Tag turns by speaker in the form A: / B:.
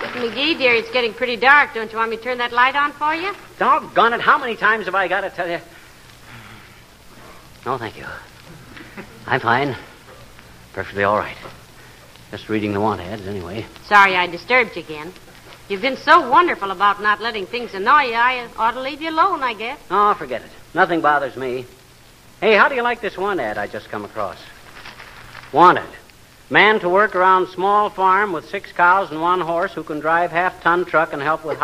A: McGee, dear, it's getting pretty dark. Don't you want me to turn that light on for you?
B: Doggone it. How many times have I got to tell you? No, thank you. I'm fine. Perfectly all right. Just reading the want ads, anyway.
A: Sorry I disturbed you again. You've been so wonderful about not letting things annoy you, I ought to leave you alone, I guess.
B: Oh, forget it. Nothing bothers me. Hey, how do you like this want ad I just come across? Wanted. Man to work around small farm with 6 cows and 1 horse who can drive half-ton truck and help with